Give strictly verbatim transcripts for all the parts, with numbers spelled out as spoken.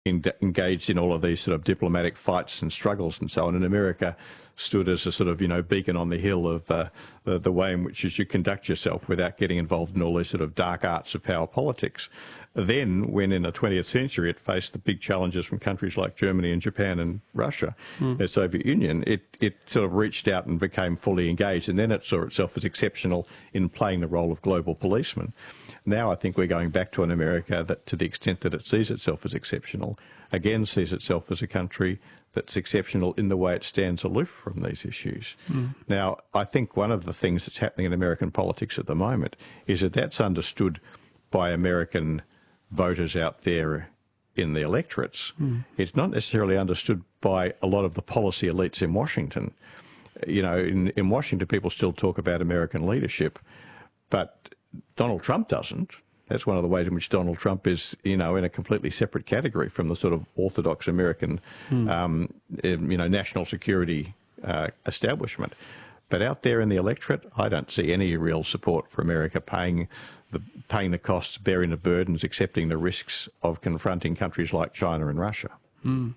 in, engaged in all of these sort of diplomatic fights and struggles and so on, and America stood as a sort of, you know, beacon on the hill of uh, the, the way in which you should conduct yourself without getting involved in all these sort of dark arts of power politics. Then, when in the twentieth century it faced the big challenges from countries like Germany and Japan and Russia, mm. the Soviet Union, it, it sort of reached out and became fully engaged, and then it saw itself as exceptional in playing the role of global policeman. Now I think we're going back to an America that, to the extent that it sees itself as exceptional, again sees itself as a country that's exceptional in the way it stands aloof from these issues. Mm. Now, I think one of the things that's happening in American politics at the moment is that that's understood by American voters out there in the electorates. Mm. It's not necessarily understood by a lot of the policy elites in Washington. You know, in, in Washington, people still talk about American leadership, but Donald Trump doesn't. That's one of the ways in which Donald Trump is, you know, in a completely separate category from the sort of orthodox American, mm. um, you know, national security uh, establishment. But out there in the electorate, I don't see any real support for America paying the paying the costs, bearing the burdens, accepting the risks of confronting countries like China and Russia. Mm.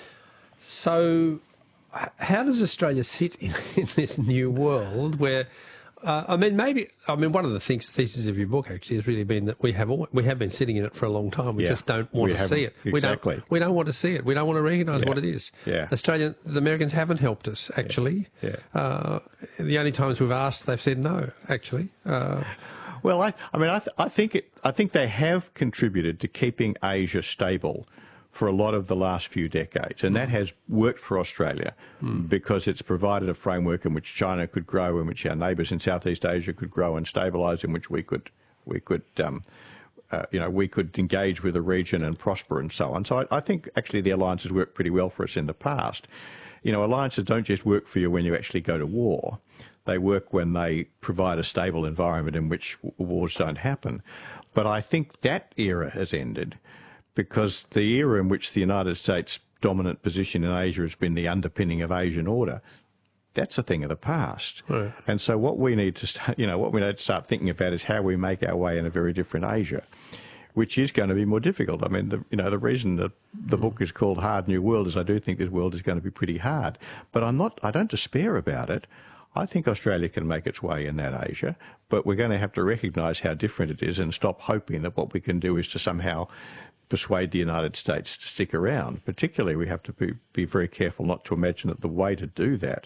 So how does Australia sit in, in this new world where, uh, I mean, maybe, I mean, one of the things, thesis of your book actually has really been that we have all, we have been sitting in it for a long time. We yeah, just don't want to see it. Exactly. We don't, we don't want to see it. We don't want to recognise yeah. what it is. Yeah. Australia, the Americans haven't helped us, actually. Yeah. Yeah. Uh, the only times we've asked, they've said no, actually. Uh, Well, I, I mean, I, th I think it, I think they have contributed to keeping Asia stable for a lot of the last few decades, and mm. that has worked for Australia mm. because it's provided a framework in which China could grow, in which our neighbours in Southeast Asia could grow and stabilise, in which we could, we could, um, uh, you know, we could engage with the region and prosper and so on. So I, I think actually the alliances worked pretty well for us in the past. You know, alliances don't just work for you when you actually go to war. They work when they provide a stable environment in which wars don't happen. But I think that era has ended because the era in which the United States' dominant position in Asia has been the underpinning of Asian order, that's a thing of the past. Right. And so what we need to, start, you know, what we need to start thinking about is how we make our way in a very different Asia, which is going to be more difficult. I mean, the, you know, the reason that the mm. book is called Hard New World is I do think this world is going to be pretty hard. But I'm not, I don't despair about it. I think Australia can make its way in that Asia, but we're going to have to recognise how different it is and stop hoping that what we can do is to somehow persuade the United States to stick around. Particularly, we have to be, be very careful not to imagine that the way to do that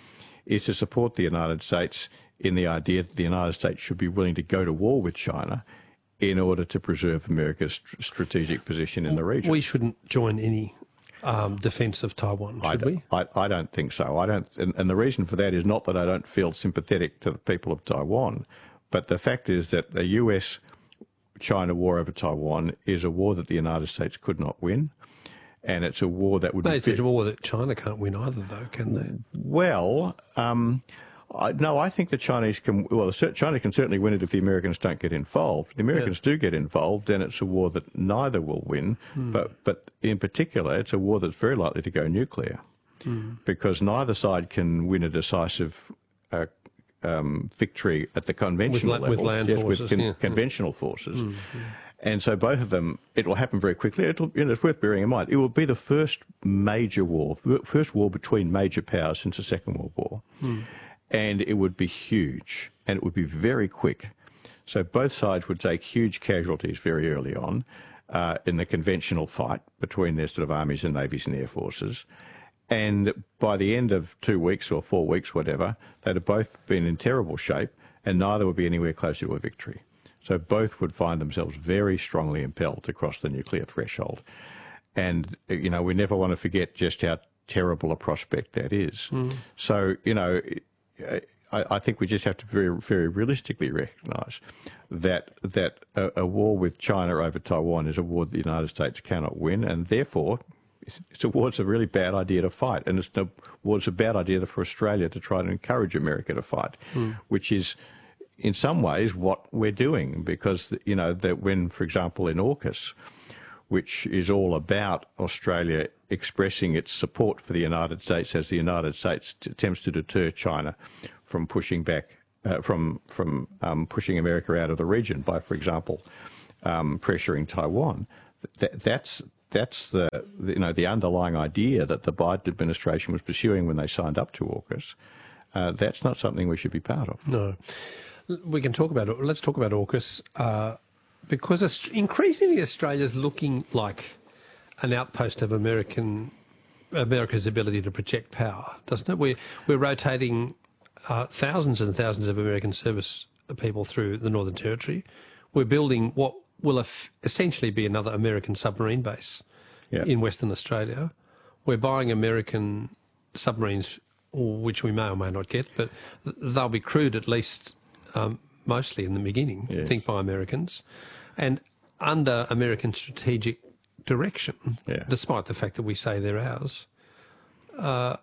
is to support the United States in the idea that the United States should be willing to go to war with China in order to preserve America's st strategic position in the region. We shouldn't join any Um, defence of Taiwan, should I we? I, I don't think so. I don't, and, and the reason for that is not that I don't feel sympathetic to the people of Taiwan, but the fact is that the U S China war over Taiwan is a war that the United States could not win, and it's a war that would no, be... it's a war that China can't win either, though, can they? Well, um, I, no, I think the Chinese can, well, China can certainly win it if the Americans don't get involved. If the Americans yeah. do get involved, then it's a war that neither will win, mm. but, but in particular, it's a war that's very likely to go nuclear, mm. because neither side can win a decisive uh, um, victory at the conventional with, level. With land yes, forces. With con yeah. conventional forces. Mm. And so both of them, it will happen very quickly. It'll, you know, it's worth bearing in mind. It will be the first major war, first war between major powers since the Second World War. Mm. And it would be huge, and it would be very quick. So both sides would take huge casualties very early on uh, in the conventional fight between their sort of armies and navies and air forces. And by the end of two weeks or four weeks, whatever, they'd have both been in terrible shape, and neither would be anywhere closer to a victory. So both would find themselves very strongly impelled to cross the nuclear threshold. And, you know, we never want to forget just how terrible a prospect that is. Mm. So, you know... I, I think we just have to very, very realistically recognise that that a, a war with China over Taiwan is a war that the United States cannot win, and therefore it's, it's a war that's a really bad idea to fight, and it's a war that's a bad idea for Australia to try to encourage America to fight, mm. which is in some ways what we're doing, because, you know, that when, for example, in AUKUS, which is all about Australia expressing its support for the United States as the United States attempts to deter China from pushing back, uh, from from um, pushing America out of the region by, for example, um, pressuring Taiwan. That, that's that's the, the you know the underlying idea that the Biden administration was pursuing when they signed up to AUKUS. Uh, that's not something we should be part of. No. We can talk about it. Let's talk about AUKUS uh, because increasingly Australia's looking like an outpost of American America's ability to project power, doesn't it? We're, we're rotating uh, thousands and thousands of American service people through the Northern Territory. We're building what will eff- essentially be another American submarine base yeah. in Western Australia. We're buying American submarines, which we may or may not get, but they'll be crewed at least um, mostly in the beginning, yes. I think, by Americans, and under American strategic direction, yeah. despite the fact that we say they're ours. Uh,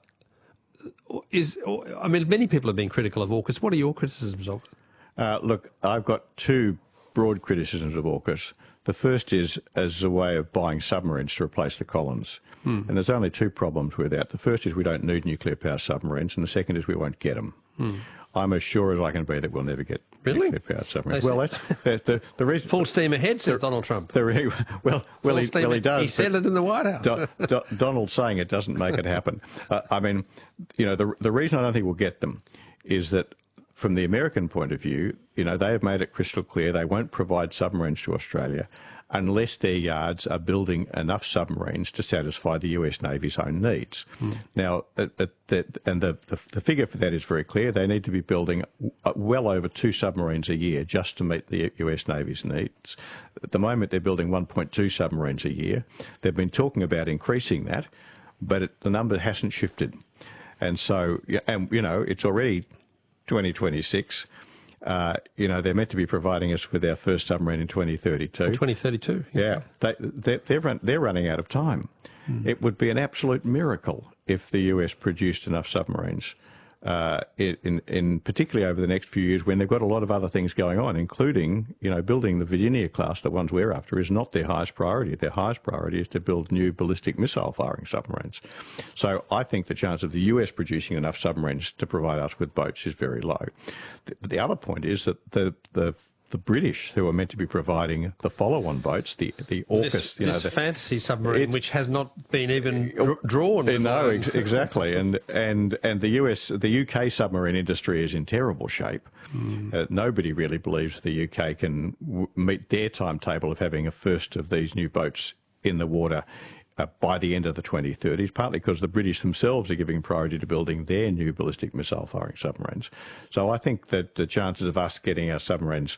is I mean, many people have been critical of AUKUS. What are your criticisms of it? Uh, look, I've got two broad criticisms of AUKUS. The first is as a way of buying submarines to replace the Collins. Hmm. And there's only two problems with that. The first is we don't need nuclear power submarines, and the second is we won't get them. Hmm. I'm as sure as I can be that we'll never get really? nuclear power submarines. Well, that's the, the, the reason. Full steam ahead, says Donald Trump. The, well, well, he, well, he does. He said it in the White House. Do, do, Donald saying it doesn't make it happen. Uh, I mean, you know, the the reason I don't think we'll get them is that from the American point of view, you know, they have made it crystal clear they won't provide submarines to Australia unless their yards are building enough submarines to satisfy the U S Navy's own needs. Mm. Now, it, it, that, and the, the, the figure for that is very clear. They need to be building well over two submarines a year just to meet the U S Navy's needs. At the moment, they're building one point two submarines a year. They've been talking about increasing that, but it, the number hasn't shifted. And so, and you know, it's already twenty twenty-six. Uh, you know, they're meant to be providing us with our first submarine in twenty thirty-two. twenty thirty-two. Yeah, they, they're, they're, run, they're running out of time. Mm. It would be an absolute miracle if the U S produced enough submarines, uh, in, in particularly over the next few years when they've got a lot of other things going on, including, you know, building the Virginia class, the ones we're after, is not their highest priority. Their highest priority is to build new ballistic missile firing submarines. So I think the chance of the U S producing enough submarines to provide us with boats is very low. The, the other point is that the, the the British, who are meant to be providing the follow-on boats, the the AUKUS, this, you know, this the fantasy submarine, it, which has not been even dr- drawn. No, ex- exactly, and and and the U S, the U K submarine industry is in terrible shape. Mm. Uh, nobody really believes the U K can w- meet their timetable of having a first of these new boats in the water Uh, by the end of the twenty thirties, partly because the British themselves are giving priority to building their new ballistic missile firing submarines. So I think that the chances of us getting our submarines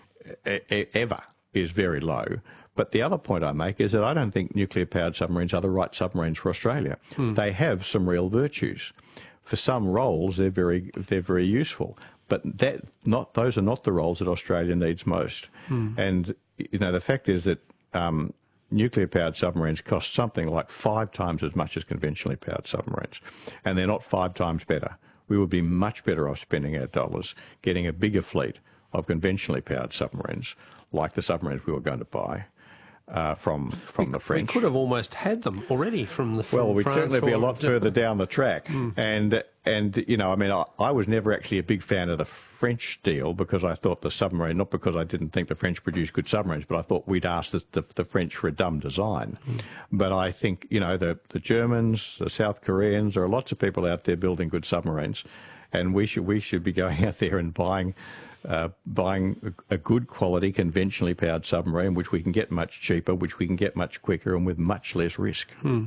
e- e- ever is very low. But the other point I make is that I don't think nuclear-powered submarines are the right submarines for Australia. Hmm. They have some real virtues. For some roles, they're very they're very useful. But that not those are not the roles that Australia needs most. Hmm. And you know, the fact is that Um, nuclear-powered submarines cost something like five times as much as conventionally powered submarines, and they're not five times better. We would be much better off spending our dollars getting a bigger fleet of conventionally powered submarines, like the submarines we were going to buy uh, from from we, the French. We could have almost had them already from the from Well, we'd France certainly be a lot or... further down the track. Mm. And, and you know, I mean, I, I was never actually a big fan of the French deal because I thought the submarine, not because I didn't think the French produced good submarines, but I thought we'd asked the, the, the French for a dumb design. Mm. But I think, you know, the, the Germans, the South Koreans, there are lots of people out there building good submarines. And we should, we should be going out there and buying... Uh, buying a, a good quality conventionally powered submarine, which we can get much cheaper, which we can get much quicker and with much less risk. Hmm.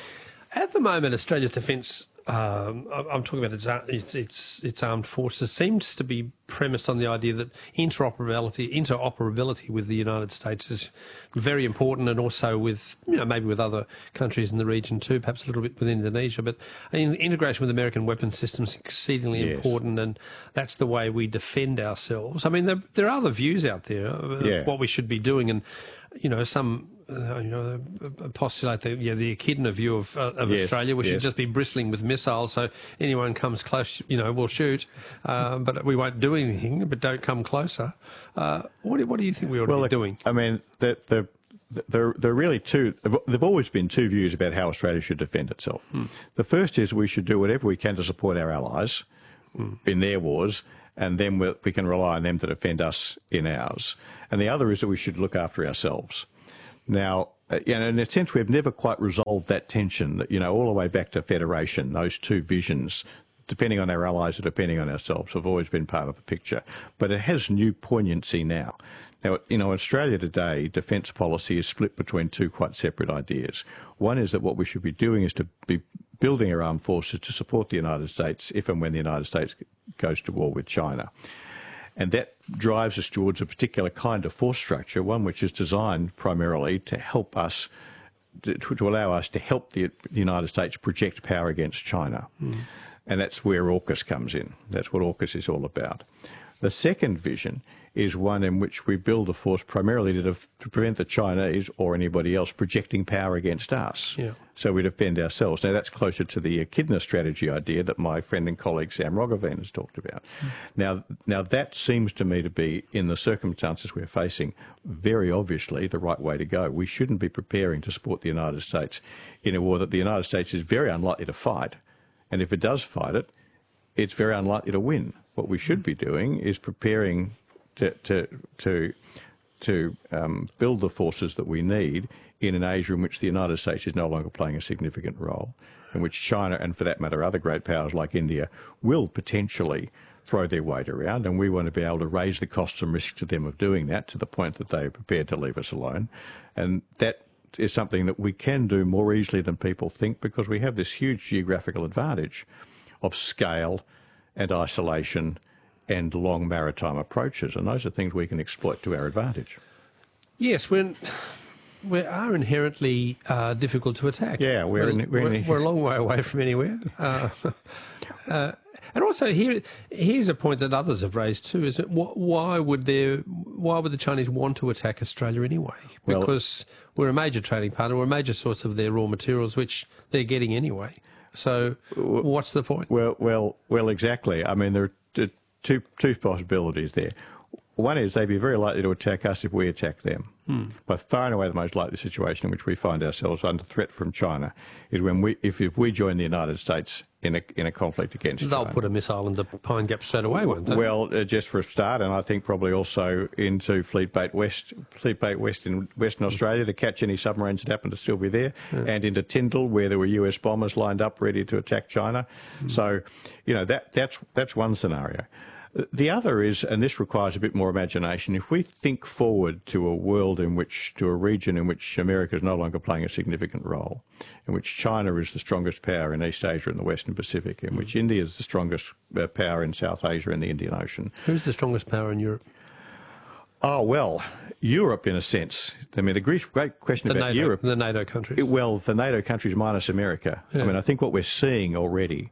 At the moment, Australia's defence, um, I'm talking about its, its its its armed forces, seems to be premised on the idea that interoperability interoperability with the United States is very important, and also with, you know, maybe with other countries in the region too, perhaps a little bit with Indonesia. But in, integration with American weapons systems is exceedingly yes. important, and that's the way we defend ourselves. I mean, there, there are other views out there of yeah. what we should be doing, and you know, some. Uh, you know, postulate the yeah, the echidna view of uh, of yes, Australia. We yes. should just be bristling with missiles, so anyone comes close, you know, we'll shoot, uh, but we won't do anything. But don't come closer. Uh, what do, what do you think we ought well, to be doing? I mean, the the. There, there are really two, there have always been two views about how Australia should defend itself. Hmm. The first is we should do whatever we can to support our allies hmm. in their wars, and then we we can rely on them to defend us in ours. And the other is that we should look after ourselves. Now, uh, you know, in a sense, we've never quite resolved that tension, that, you know, all the way back to federation, those two visions, depending on our allies or depending on ourselves, have always been part of the picture. But it has new poignancy now. Now, you know, in Australia today, defence policy is split between two quite separate ideas. One is that what we should be doing is to be building our armed forces to support the United States if and when the United States goes to war with China. And that drives us towards a particular kind of force structure, one which is designed primarily to help us, to, to allow us to help the, the United States project power against China. Mm. And that's where AUKUS comes in. That's what AUKUS is all about. The second vision is one in which we build a force primarily to, def- to prevent the Chinese or anybody else projecting power against us. Yeah. So we defend ourselves. Now, that's closer to the Echidna strategy idea that my friend and colleague Sam Roggeveen has talked about. Mm. Now, now, that seems to me to be, in the circumstances we're facing, very obviously the right way to go. We shouldn't be preparing to support the United States in a war that the United States is very unlikely to fight. And if it does fight it, it's very unlikely to win. What we should be doing is preparing to to to, to um, build the forces that we need in an Asia in which the United States is no longer playing a significant role, in which China, and for that matter other great powers like India, will potentially throw their weight around, and we want to be able to raise the costs and risks to them of doing that to the point that they are prepared to leave us alone. And that is something that we can do more easily than people think, because we have this huge geographical advantage of scale and isolation and long maritime approaches, and those are things we can exploit to our advantage. Yes, when we are inherently uh, difficult to attack. Yeah, we're, we're, in, we're, we're, in, we're a long way away from anywhere. Uh, uh, and also, here, here's a point that others have raised too: is that wh- why would there, why would the Chinese want to attack Australia anyway? Because well, we're a major trading partner, we're a major source of their raw materials, which they're getting anyway. So, what's the point? Well, well, well, exactly. I mean, there are two two possibilities there. One is they'd be very likely to attack us if we attack them. Hmm. By far and away the most likely situation in which we find ourselves under threat from China is when we, if, if we join the United States in a in a conflict against They'll China. Put a missile into Pine Gap straight away, won't they? Well, uh, just for a start, and I think probably also into Fleetbait West, Fleetbait West in Western Australia to catch any submarines that happen to still be there, yeah. and into Tyndall where there were U S bombers lined up ready to attack China. Hmm. So, you know, that that's that's one scenario. The other is, and this requires a bit more imagination, if we think forward to a world in which, to a region in which America is no longer playing a significant role, in which China is the strongest power in East Asia and the Western Pacific, in mm. which India is the strongest uh, power in South Asia and the Indian Ocean. Who's the strongest power in Europe? Oh, well, Europe in a sense. I mean, the great, great question the about NATO, Europe... The NATO countries. It, well, the NATO countries minus America. Yeah. I mean, I think what we're seeing already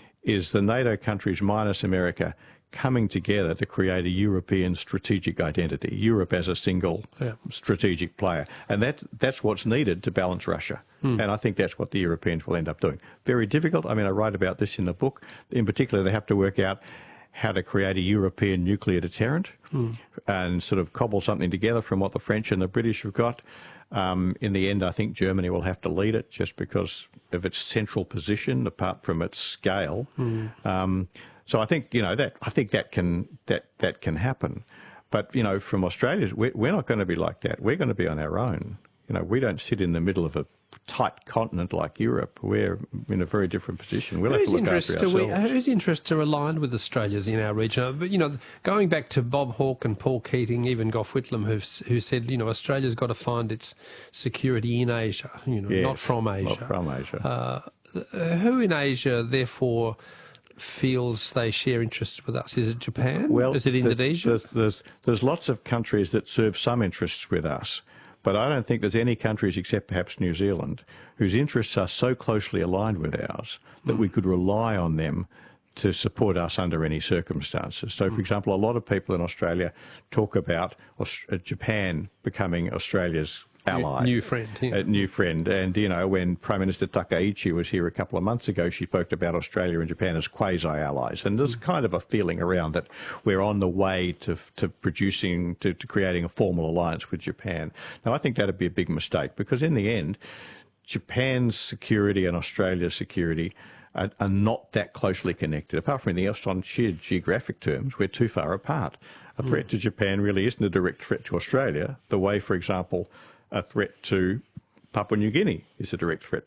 is the NATO countries minus America coming together to create a European strategic identity, Europe as a single yeah. strategic player. And that that's what's needed to balance Russia. Mm. And I think that's what the Europeans will end up doing. Very difficult. I mean, I write about this in the book. In particular, they have to work out how to create a European nuclear deterrent mm. and sort of cobble something together from what the French and the British have got. Um, in the end, I think Germany will have to lead it just because of its central position, apart from its scale. Mm. Um, So I think, you know, that I think that can that that can happen. But, you know, from Australia, we're, we're not going to be like that. We're going to be on our own. You know, we don't sit in the middle of a tight continent like Europe. We're in a very different position. We'll have to look after ourselves. We, whose interests are aligned with Australia's in our region? But, you know, going back to Bob Hawke and Paul Keating, even Gough Whitlam, who who said, you know, Australia's got to find its security in Asia, you know, yes, not from Asia. Not from Asia. Uh, who in Asia, therefore, feels they share interests with us? Is it Japan? Well, is it Indonesia? There's, there's, there's lots of countries that serve some interests with us, but I don't think there's any countries except perhaps New Zealand whose interests are so closely aligned with ours that mm. we could rely on them to support us under any circumstances. So, for mm. example, a lot of people in Australia talk about Japan becoming Australia's ally. New friend. Yeah. A new friend. And, you know, when Prime Minister Takaichi was here a couple of months ago, she spoke about Australia and Japan as quasi-allies. And there's kind of a feeling around that we're on the way to to producing, to, to creating a formal alliance with Japan. Now, I think that'd be a big mistake because in the end, Japan's security and Australia's security are, are not that closely connected. Apart from anything else, on sheer geographic terms, we're too far apart. A threat mm. to Japan really isn't a direct threat to Australia, the way, for example, a threat to Papua New Guinea is a direct threat